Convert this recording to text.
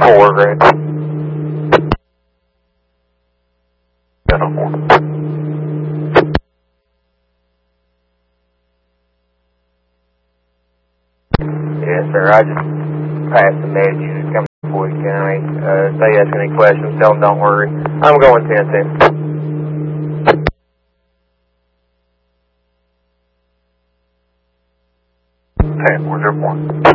4, Greg. 10-4. Yes, sir. I just passed the message. It's coming from Floyd County. If they ask any questions, tell them don't worry. I'm going 10-10. 10-4-0-4.